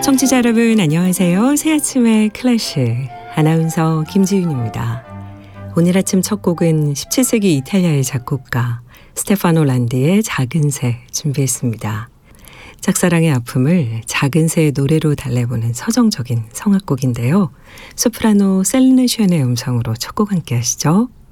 청취자 여러분 안녕하세요. 새 아침의 클래식 아나운서 김지윤입니다. 오늘 아침 첫 곡은 17세기 이탈리아의 작곡가 스테파노 란디의 작은 새 준비했습니다. 짝사랑의 아픔을 작은 새의 노래로 달래보는 서정적인 성악곡인데요. 소프라노 셀리네 쉔의 음성으로 첫 곡 함께 하시죠.